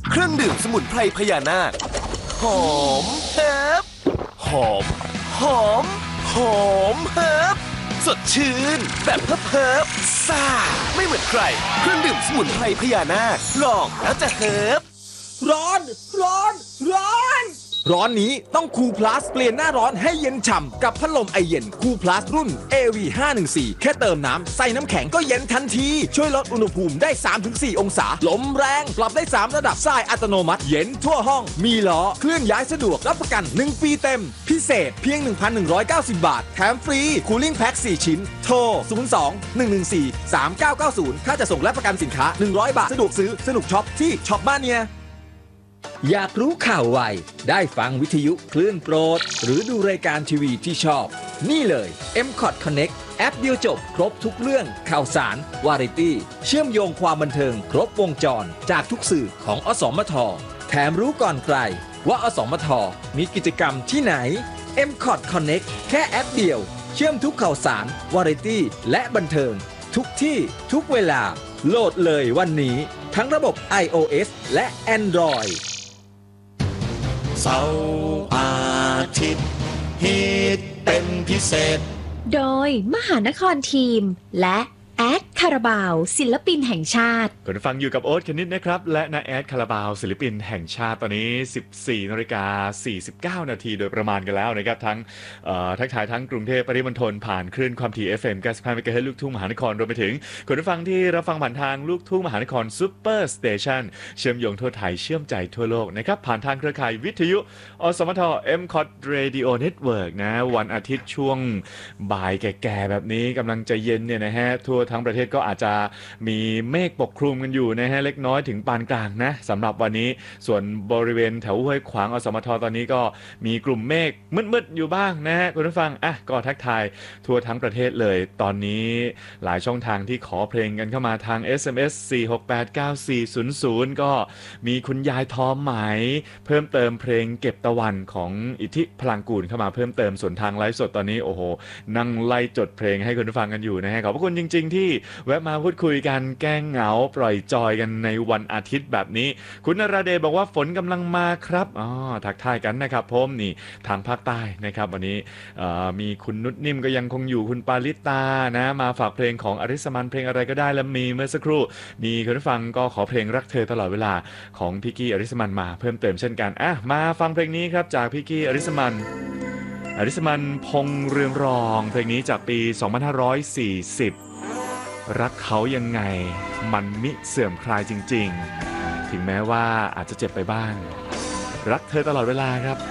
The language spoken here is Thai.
เครื่องดื่มสมุนไพรพญานาคหอมเฮิบหอมหอมหอมเฮิบสดชื่นแบบเฮิบซ่าไม่เหมือนใครเครื่องดื่มสมุนไพรพญานาคลองแล้วจะเฮิบร้อนนี้ต้องคูลพลัสเปลี่ยนหน้าร้อนให้เย็นฉ่ำกับพัดลมไอเย็นคูลพลัสรุ่น AV514 แค่เติมน้ำใส่น้ำแข็งก็เย็นทันทีช่วยลดอุณหภูมิได้ 3-4 องศาลมแรงปรับได้ 3 ระดับทรายอัตโนมัติเย็นทั่วห้องมีล้อเคลื่อนย้ายสะดวกรับประกัน1 ปีเต็มพิเศษเพียง 1,190 บาทแถมฟรีคูลิ่งแพ็ค4 ชิ้นโทร 02-114-3990 ค่าจะส่งและประกันสินค้า100 บาทสะดวกซื้อสนุกช็อปที่ช็อปบ้านเนี่ยอยากรู้ข่าวไวได้ฟังวิทยุคลื่นโปรดหรือดูรายการทีวีที่ชอบนี่เลย MCOT Connect แอปเดียวจบครบทุกเรื่องข่าวสารวาไรตี้เชื่อมโยงความบันเทิงครบวงจรจากทุกสื่อของอสมทแถมรู้ก่อนใครว่าอสมทมีกิจกรรมที่ไหน MCOT Connect แค่แอปเดียวเชื่อมทุกข่าวสารวาไรตี้และบันเทิงทุกที่ทุกเวลาโหลดเลยวันนี้ทั้งระบบ iOS และ Android เสาร์อาทิตย์ฮิตเป็นพิเศษโดยมหานครทีมและแอดคาราบาวศิลปินแห่งชาติคุณฟังอยู่กับโอ๊ตคณิตนะครับและนาแอดคาราบาวศิลปินแห่งชาติตอนนี้ 14:49 นาทีโดยประมาณกันแล้วนะครับทั้งทักทายทั้งกรุงเทพปริมณฑลผ่านคลื่นความถี่ FM 95 เมกะเฮิรตซ์ลูกทุ่งมหานครรวมไปถึงคุณผู้ฟังที่รับฟังผ่านทางลูกทุ่งมหานครซุปเปอร์สเตชันเชื่อมโยงทั่วไทยเชื่อมใจทั่วโลกนะครับผ่านทางเครือข่ายวิทยุอสมท MCOT Radio Network นะวันอาทิตย์ช่วงบ่ายแก่ๆแบบนี้กำลังจะเย็นเนี่ยนะฮะทั่วทั้งประเทศก็อาจจะมีเมฆปกคลุมกันอยู่นะฮะเล็กน้อยถึงปานกลางนะสำหรับวันนี้ส่วนบริเวณแถวห้วยขวางอสมทตอนนี้ก็มีกลุ่มเมฆมืดๆอยู่บ้างนะฮะคุณผู้ฟังก็ทักทายทั่วทั้งประเทศเลยตอนนี้หลายช่องทางที่ขอเพลงกันเข้ามาทาง SMS 4689400 ก็มีคุณยายทอมไหมเพิ่มเติมเพลงเก็บตะวันของอิทธิพลังกูลเข้ามาเพิ่มเติมส่วนทางไลฟ์สดตอนนี้โอ้โหนั่งไล่จดเพลงให้คุณผู้ฟังกันอยู่นะฮะขอบพระคุณจริงๆที่แวะมาพูดคุยกันแก้เหงาปล่อยจอยกันในวันอาทิตย์แบบนี้คุณนราเดชบอกว่าฝนกำลังมาครับทักทายกันนะครับผมนี่ทางภาคใต้นะครับวันนี้มีคุณนุชนิ่มก็ยังคงอยู่คุณปาลิตานะมาฝากเพลงของอริสมันเพลงอะไรก็ได้แล้วมีเมื่อสักครู่มีคุณผู้ฟังก็ขอเพลงรักเธอตลอดเวลาของพี่กี้อริสมันมาเพิ่มเติมเช่นกันมาฟังเพลงนี้ครับจากพี่กี้อริสมันพงษ์เรืองรองเพลงนี้จากปี 2540 รักเขายังไงมันมิเสื่อมคลายจริงๆถึงแม้ว่าอาจจะเจ็บไปบ้างรักเธอตลอดเวลาครับ